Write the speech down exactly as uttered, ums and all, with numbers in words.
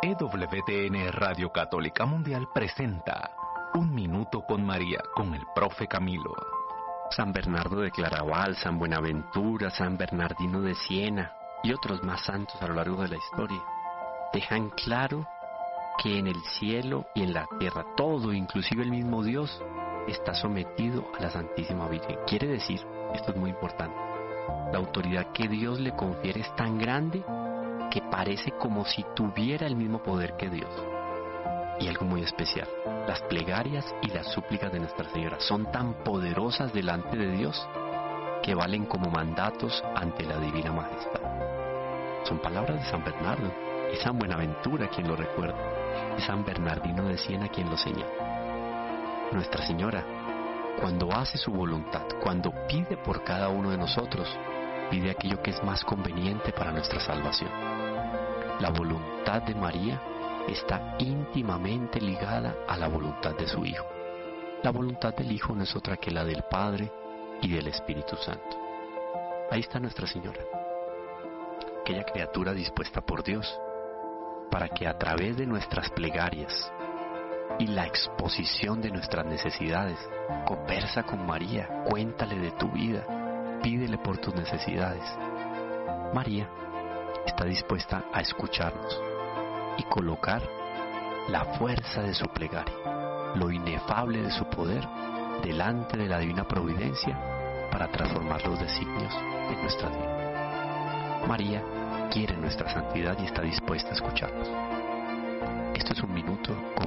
E W T N Radio Católica Mundial presenta Un Minuto con María con el profe Camilo. San Bernardo de Claraval, San Buenaventura, San Bernardino de Siena y otros más santos a lo largo de la historia dejan claro que en el cielo y en la tierra todo, inclusive el mismo Dios, está sometido a la Santísima Virgen. Quiere decir, esto es muy importante, la autoridad que Dios le confiere es tan grande que parece como si tuviera el mismo poder que Dios. Y algo muy especial, las plegarias y las súplicas de Nuestra Señora son tan poderosas delante de Dios que valen como mandatos ante la Divina Majestad. Son palabras de San Bernardo, y San Buenaventura quien lo recuerda, y San Bernardino de Siena quien lo señala. Nuestra Señora, cuando hace su voluntad, cuando pide por cada uno de nosotros, pide aquello que es más conveniente para nuestra salvación. La voluntad de María está íntimamente ligada a la voluntad de su Hijo. La voluntad del Hijo no es otra que la del Padre y del Espíritu Santo. Ahí está Nuestra Señora, aquella criatura dispuesta por Dios para que a través de nuestras plegarias y la exposición de nuestras necesidades, conversa con María, cuéntale de tu vida, pídele por tus necesidades. María está dispuesta a escucharnos y colocar la fuerza de su plegaria, lo inefable de su poder, delante de la divina providencia para transformar los designios de nuestra vida. María quiere nuestra santidad y está dispuesta a escucharnos. Esto es un minuto con